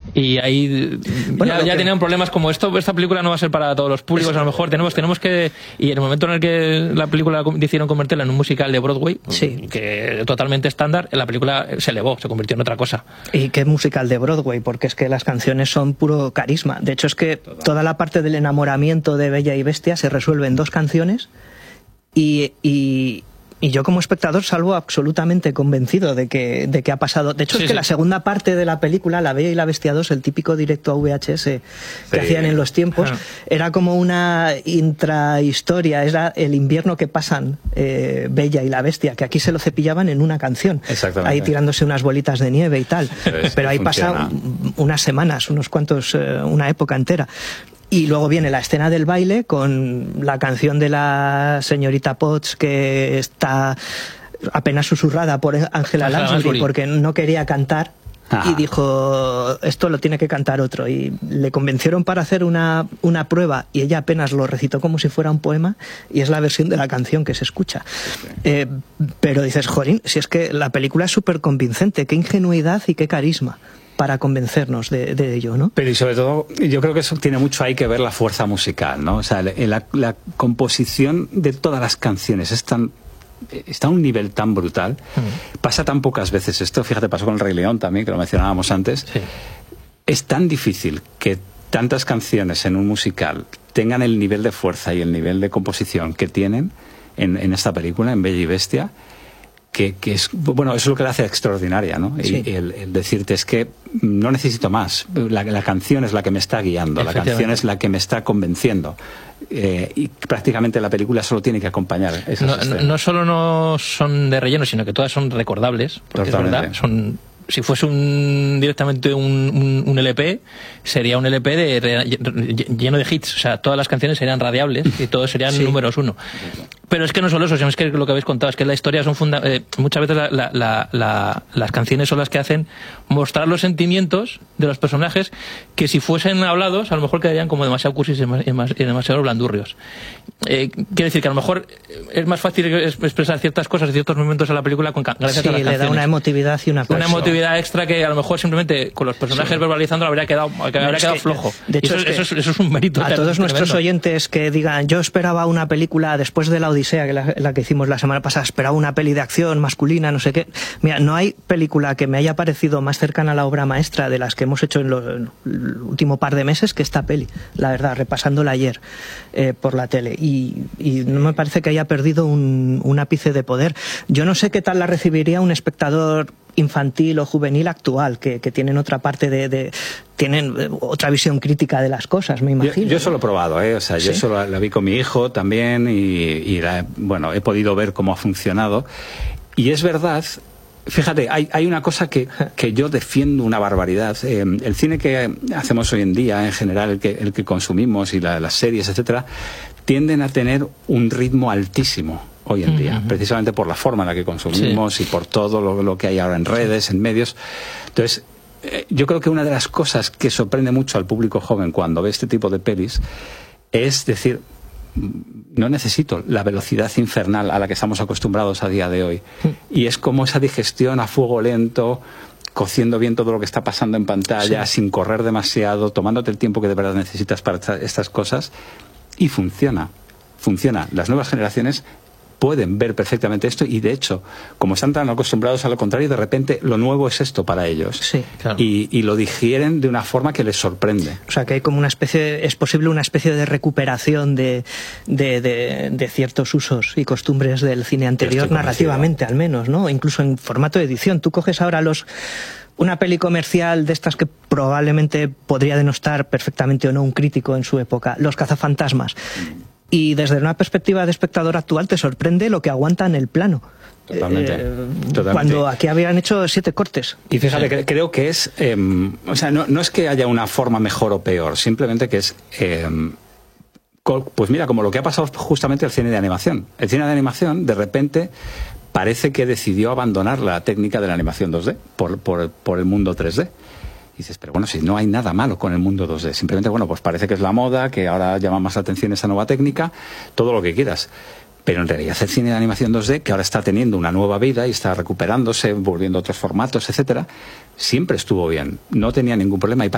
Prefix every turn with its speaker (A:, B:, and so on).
A: Y ahí ya tenían problemas como esta película no va a ser para todos los públicos, a lo mejor tenemos que... Y en el momento en el que la película decidieron convertirla en un musical de Broadway, que totalmente estándar, la película se elevó, se convirtió en otra cosa.
B: ¿Y qué musical de Broadway? Porque es que las canciones son puro carisma. De hecho, es que toda la parte del enamoramiento de Bella y Bestia se resuelve en 2 canciones y yo como espectador salgo absolutamente convencido de que ha pasado. De hecho, es que la segunda parte de la película, La Bella y la Bestia 2, el típico directo a VHS que hacían en los tiempos, era como una intrahistoria, era el invierno que pasan Bella y la Bestia, que aquí se lo cepillaban en una canción, ahí tirándose unas bolitas de nieve y tal. Pero ahí pasa unas semanas, una época entera. Y luego viene la escena del baile con la canción de la señorita Potts, que está apenas susurrada por Angela Lansbury porque no quería cantar. Y dijo, esto lo tiene que cantar otro. Y le convencieron para hacer una prueba y ella apenas lo recitó como si fuera un poema y es la versión de la canción que se escucha. Pero dices, jorín, si es que la película es súper convincente, qué ingenuidad y qué carisma para convencernos de ello, ¿no?
C: Pero y sobre todo, yo creo que eso tiene mucho ahí que ver la fuerza musical, ¿no? O sea, la composición de todas las canciones está a un nivel tan brutal. Pasa tan pocas veces esto. Fíjate, pasó con el Rey León también, que lo mencionábamos antes. Es tan difícil que tantas canciones en un musical tengan el nivel de fuerza y el nivel de composición que tienen en esta película, en Bella y Bestia, que es, bueno, eso es lo que la hace extraordinaria, ¿no? Y el decirte, es que no necesito más, la canción es la que me está guiando, la canción es la que me está convenciendo, y prácticamente la película solo tiene que acompañar esas escenas.
A: No solo no son de relleno, sino que todas son recordables, porque
C: totalmente.
A: Es verdad, si fuese directamente un LP, sería un LP lleno de hits. O sea, todas las canciones serían radiables y todos serían números 1. Pero es que no solo eso, sino es que lo que habéis contado, es que la historia son muchas veces las canciones son las que hacen mostrar los sentimientos de los personajes que si fuesen hablados a lo mejor quedarían como demasiado cursis y demasiado blandurrios. Quiero decir que a lo mejor es más fácil expresar ciertas cosas y ciertos momentos en la película gracias a las canciones.
B: Le da una emotividad y una
A: emotividad extra que a lo mejor simplemente con los personajes verbalizando habría quedado flojo.
B: De hecho,
A: eso es un mérito.
B: A todos nuestros oyentes que digan, yo esperaba una película después de la Odisea, que la que hicimos la semana pasada, esperaba una peli de acción masculina, no sé qué. Mira, no hay película que me haya parecido más cercana a la obra maestra de las que hemos hecho en el último par de meses que esta peli, la verdad, repasándola ayer por la tele. Y no me parece que haya perdido un ápice de poder. Yo no sé qué tal la recibiría un espectador infantil o juvenil actual, que tienen otra parte tienen otra visión crítica de las cosas, me imagino.
C: Yo eso lo he probado, o sea, yo eso la vi con mi hijo también y bueno, he podido ver cómo ha funcionado. Y es verdad, fíjate, hay una cosa que yo defiendo una barbaridad. El cine que hacemos hoy en día, en general, el que consumimos y las series, etcétera, tienden a tener un ritmo altísimo hoy en día, precisamente por la forma en la que consumimos y por todo lo que hay ahora en redes, en medios. Entonces, yo creo que una de las cosas que sorprende mucho al público joven cuando ve este tipo de pelis es decir, no necesito la velocidad infernal a la que estamos acostumbrados a día de hoy. Y es como esa digestión a fuego lento, cociendo bien todo lo que está pasando en pantalla, sin correr demasiado, tomándote el tiempo que de verdad necesitas para estas cosas, y funciona. Las nuevas generaciones pueden ver perfectamente esto y, de hecho, como están tan acostumbrados a lo contrario, de repente lo nuevo es esto para ellos.
B: Sí, claro.
C: Y lo digieren de una forma que les sorprende.
B: O sea, que hay como es posible una especie de recuperación de ciertos usos y costumbres del cine anterior, narrativamente al menos, ¿no? Incluso en formato de edición. Tú coges ahora una peli comercial de estas que probablemente podría denostar perfectamente o no un crítico en su época, Los cazafantasmas. Y desde una perspectiva de espectador actual te sorprende lo que aguanta en el plano.
C: Totalmente.
B: Cuando aquí habían hecho 7 cortes.
C: Y fíjate, creo que es... o sea, no es que haya una forma mejor o peor, simplemente que es... pues mira, como lo que ha pasado justamente al cine de animación. El cine de animación, de repente, parece que decidió abandonar la técnica de la animación 2D por el mundo 3D. Y dices, pero bueno, si no hay nada malo con el mundo 2D, simplemente, bueno, pues parece que es la moda, que ahora llama más la atención esa nueva técnica, todo lo que quieras. Pero en realidad el cine de animación 2D, que ahora está teniendo una nueva vida y está recuperándose, volviendo a otros formatos, etcétera, siempre estuvo bien, no tenía ningún problema. Y